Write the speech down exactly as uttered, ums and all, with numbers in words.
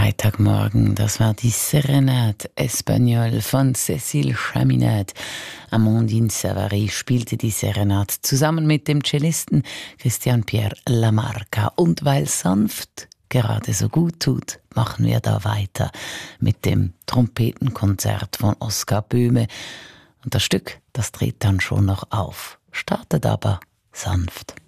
Freitagmorgen, das war die Serenade Espagnole von Cécile Chaminade. Amandine Savary spielte die Serenade zusammen mit dem Cellisten Christian Pierre Lamarca. Und weil sanft gerade so gut tut, machen wir da weiter mit dem Trompetenkonzert von Oskar Böhme. Und das Stück, das dreht dann schon noch auf, startet aber sanft.